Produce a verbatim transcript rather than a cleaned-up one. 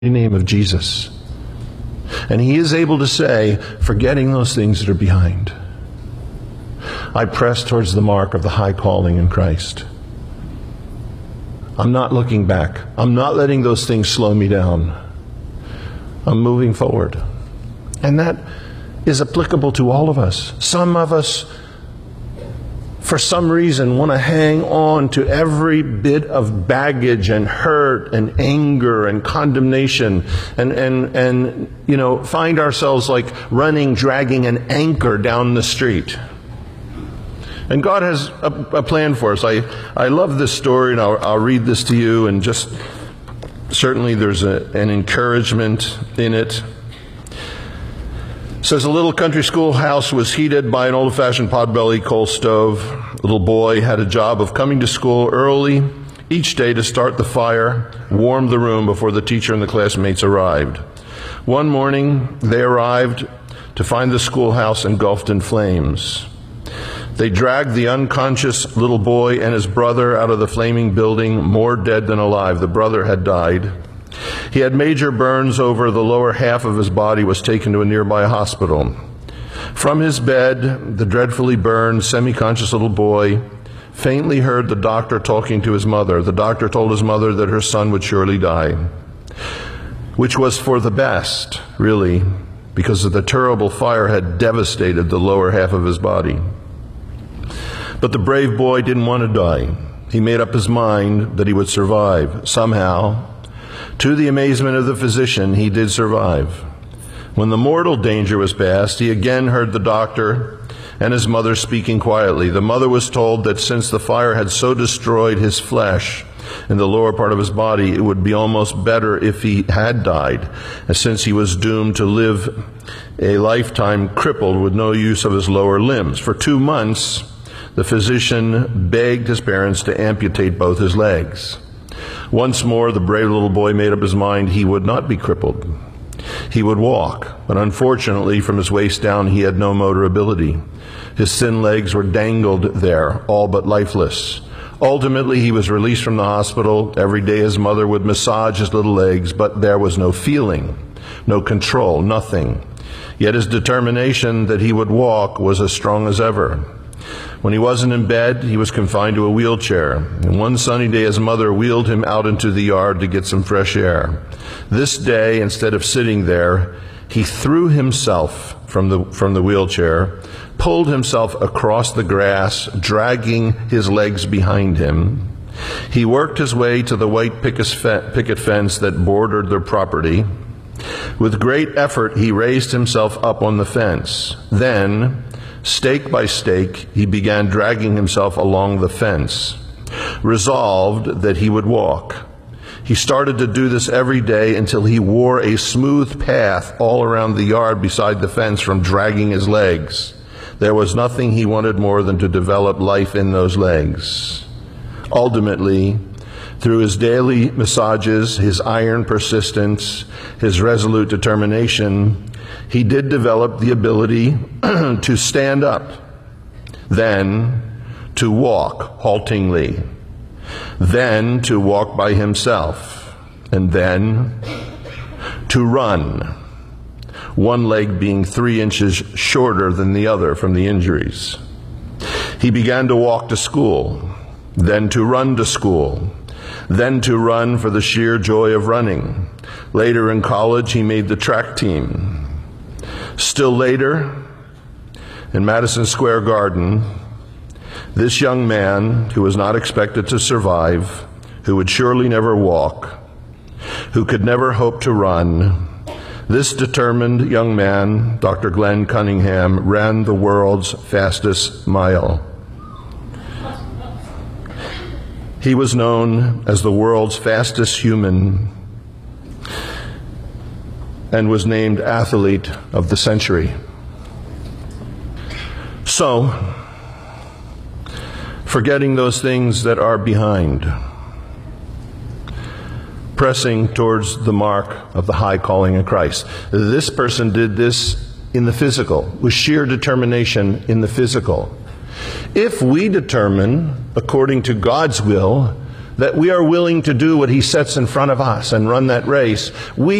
name of Jesus. And he is able to say, forgetting those things that are behind, I press towards the mark of the high calling in Christ. I'm not looking back. I'm not letting those things slow me down. I'm moving forward. And that is applicable to all of us. Some of us, for some reason, want to hang on to every bit of baggage and hurt and anger and condemnation and, and, and you know, find ourselves like running, dragging an anchor down the street. And God has a, a plan for us. I, I love this story, and I'll, I'll read this to you, and just certainly there's a, an encouragement in it. It says, a little country schoolhouse was heated by an old-fashioned potbelly coal stove. The little boy had a job of coming to school early each day to start the fire, warm the room before the teacher and the classmates arrived. One morning, they arrived to find the schoolhouse engulfed in flames. They dragged the unconscious little boy and his brother out of the flaming building, more dead than alive. The brother had died. He had major burns over the lower half of his body, was taken to a nearby hospital. From his bed, the dreadfully burned, semi-conscious little boy faintly heard the doctor talking to his mother. The doctor told his mother that her son would surely die, which was for the best, really, because the terrible fire had devastated the lower half of his body. But the brave boy didn't want to die. He made up his mind that he would survive. Somehow, to the amazement of the physician, he did survive. When the mortal danger was past, he again heard the doctor and his mother speaking quietly. The mother was told that since the fire had so destroyed his flesh in the lower part of his body, it would be almost better if he had died, since he was doomed to live a lifetime crippled with no use of his lower limbs. For two months, the physician begged his parents to amputate both his legs. Once more, the brave little boy made up his mind he would not be crippled. He would walk, but unfortunately, from his waist down, he had no motor ability. His thin legs were dangled there, all but lifeless. Ultimately, he was released from the hospital. Every day his mother would massage his little legs, but there was no feeling, no control, nothing. Yet his determination that he would walk was as strong as ever. When he wasn't in bed, he was confined to a wheelchair. And one sunny day, his mother wheeled him out into the yard to get some fresh air. This day, instead of sitting there, he threw himself from the, from the wheelchair, pulled himself across the grass, dragging his legs behind him. He worked his way to the white picket fence that bordered their property. With great effort, he raised himself up on the fence. Then, stake by stake, he began dragging himself along the fence, resolved that he would walk. He started to do this every day until he wore a smooth path all around the yard beside the fence from dragging his legs. There was nothing he wanted more than to develop life in those legs. Ultimately, through his daily massages, his iron persistence, his resolute determination, he did develop the ability to stand up, then to walk haltingly, then to walk by himself, and then to run, one leg being three inches shorter than the other from the injuries. He began to walk to school, then to run to school, then to run for the sheer joy of running. Later in college, he made the track team. Still later, in Madison Square Garden, this young man, who was not expected to survive, who would surely never walk, who could never hope to run, this determined young man, Doctor Glenn Cunningham, ran the world's fastest mile. He was known as the world's fastest human and was named Athlete of the Century. So, forgetting those things that are behind, pressing towards the mark of the high calling in Christ. This person did this in the physical, with sheer determination in the physical. If we determine, according to God's will, that we are willing to do what He sets in front of us and run that race, we